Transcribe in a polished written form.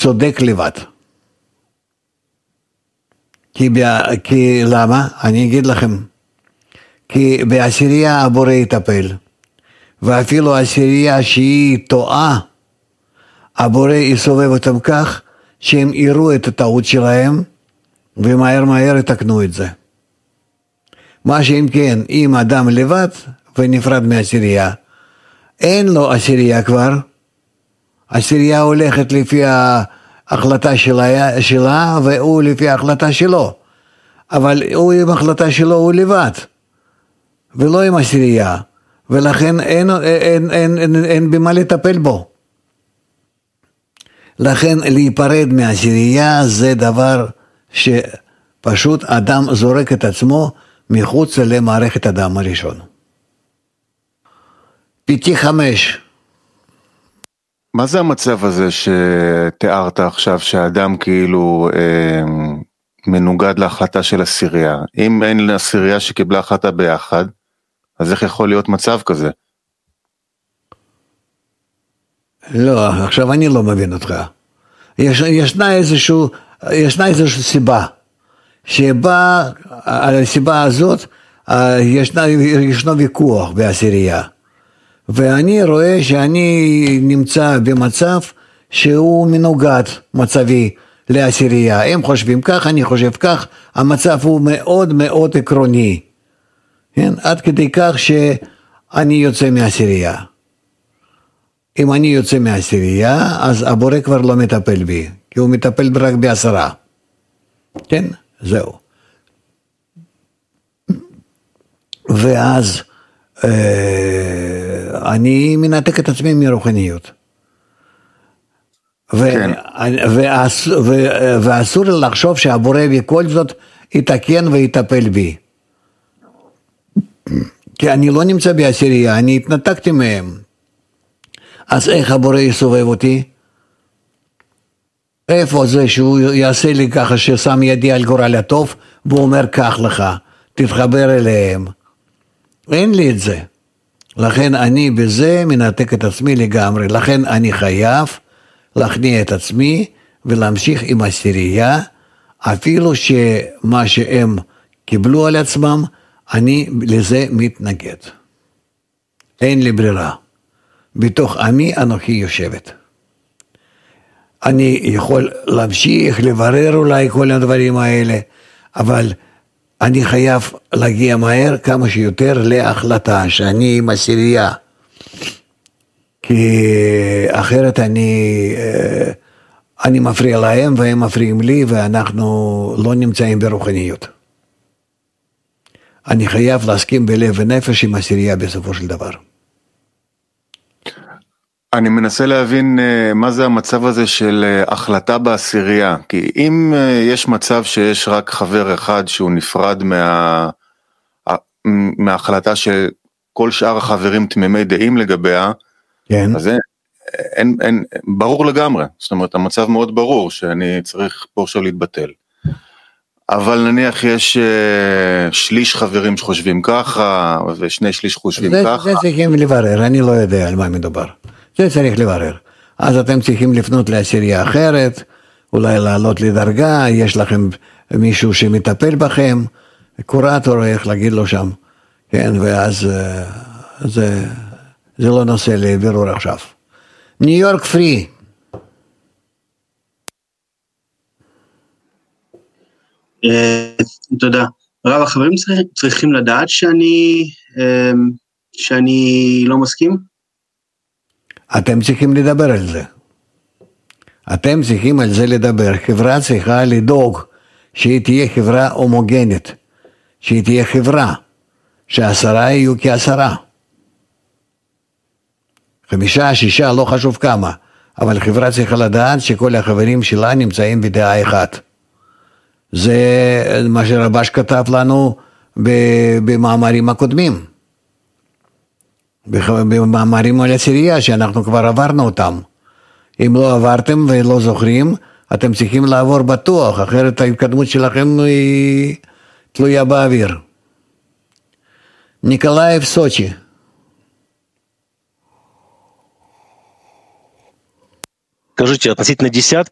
צודק לבד. כי למה? אני אגיד לכם. כי בעשירייה הבורא יטפל, ואפילו עשירייה שהיא טועה, הבורא יסובב אותם כך, שהם יראו את הטעות שלהם, ומהר מהר יתקנו את זה. מה שאם כן, אם אדם לבד ונפרד מעשירייה, אין לו עשירייה כבר, עשירייה הולכת לפי ההחלטה שלה, והוא לפי ההחלטה שלו, אבל הוא עם ההחלטה שלו הוא לבד, ולא עם עשירייה, ולכן אין במה לטפל בו. לכן להיפרד מעשירייה זה דבר שפשוט אדם זורק את עצמו מחוץ למערכת הדם הראשון. פיתי 5. מה זה המצב הזה שתיארת עכשיו, שהאדם כאילו מנוגד להחלטה של עשירייה? אם אין עשירייה שקיבלה החלטה ביחד, אז איך יכול להיות מצב כזה? לא, עכשיו אני לא מבין אותך. ישנה איזושהי סיבה, שבה על הסיבה הזאת ישנו ויכוח בעשירייה. ואני רואה שאני נמצא במצב שהוא מנוגד מצבי לעשירייה. הם חושבים כך, אני חושב כך, המצב הוא מאוד מאוד עקרוני. כן? עד כדי כך שאני יוצא מעשירייה. אם אני יוצא מעשירייה, אז הבורא כבר לא מטפל בי, כי הוא מטפל רק ב10. כן? זהו. ואז אני מנתק את עצמי מרוחניות. ואסור לחשוב שהבורא בכל זאת יתקן ויטפל בי. כי אני לא נמצא בעשירייה, אני התנתקתי מהם. אז איך הבורא יסובב אותי? איפה זה שהוא יעשה לי ככה ששם ידי על גורל הטוב, והוא אומר כך לך, תתחבר אליהם. אין לי את זה. לכן אני בזה מנתק את עצמי לגמרי. לכן אני חייב להכניע את עצמי ולהמשיך עם עשירייה, אפילו שמה שהם קיבלו על עצמם, אני לזה מתנגד. אין לי ברירה. בתוך עמי אנוכי יושבת. אני יכול להמשיך, לברר אולי כל הדברים האלה, אבל אני חייב להגיע מהר כמה שיותר להחלטה שאני עם עשירייה. כי אחרת אני מפריע להם והם מפריעים לי, ואנחנו לא נמצאים ברוחניות. אני חייב להסכים בלב ונפש עם עשירייה בסופו של דבר. אני מנסה להבין מה זה המצב הזה של החלטה בעשירייה, כי אם יש מצב שיש רק חבר אחד שהוא נפרד מההחלטה שכל שאר החברים תמימי דעים לגביה, כן. אז אין, ברור לגמרי, זאת אומרת המצב מאוד ברור שאני צריך פה עכשיו להתבטל. אבל נניח יש שליש חברים שחושבים ככה, ושני שליש חושבים ככה. זה צריכים לברר, אני לא יודע על מה מדובר. זה צריך לברר. אז אתם צריכים לפנות לעשירייה אחרת, אולי לעלות לדרגה, יש לכם מישהו שמטפל בכם, קורטור, איך להגיד לו שם, כן, ואז זה לא נושא לבירור עכשיו. ניו יורק פרי. תודה. רב, החברים צריכים לדעת שאני לא מסכים? אתם צריכים לדבר על זה. אתם צריכים על זה לדבר. חברה צריכה לדאוג שהיא תהיה חברה הומוגנית, שהיא תהיה חברה, ש10 יהיו כ10. 5, 6, לא חשוב כמה, אבל חברה צריכה לדעת שכל החברים שלה נמצאים בדעה אחת. זה מה שרבש כתב לנו במאמרים הקודמים. במאמרים על עשירייה שאנחנו כבר עברנו אותם. אם לא עברתם ולא זוכרים, אתם צריכים לעבור בטוח, אחרת ההתקדמות שלכם היא תלויה באוויר. ניקולאייב, סוצ'י. Скажите, относительно